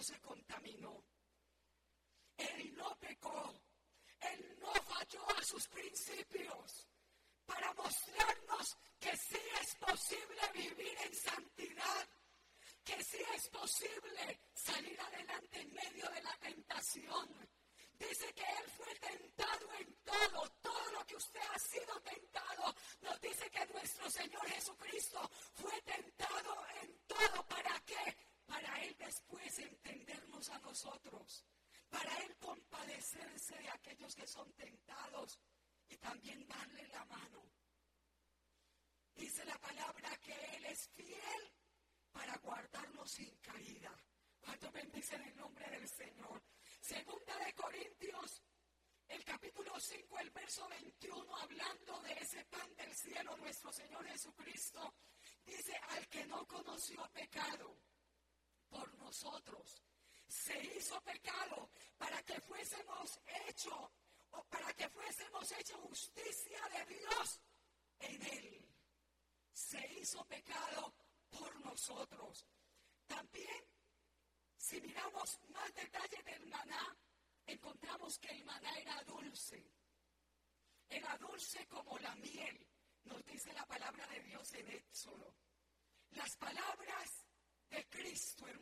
se contaminó. Él no pecó. Él no falló a sus principios para mostrarnos que sí es posible vivir en santidad, que sí es posible salir adelante en medio de la tentación. Dice que Él fue tentado en todo, todo lo que usted ha sido tentado. Nos dice que nuestro Señor Jesucristo fue tentado en todo. ¿Para qué? Para Él después entendernos a nosotros. Para Él compadecerse de aquellos que son tentados y también darle la mano. Dice la palabra que Él es fiel para guardarnos sin caída. ¿Cuánto bendicen el nombre del Señor? Segunda de Corintios, el capítulo 5, el verso 21, hablando de ese pan del cielo, nuestro Señor Jesucristo, dice: al que no conoció pecado por nosotros, se hizo pecado para que fuésemos hechos justicia de Dios en Él. Se hizo pecado por nosotros. También, si miramos más detalle del maná, encontramos que el maná era dulce. Era dulce como la miel, nos dice la palabra de Dios en Éxodo. Las palabras de Cristo, hermano.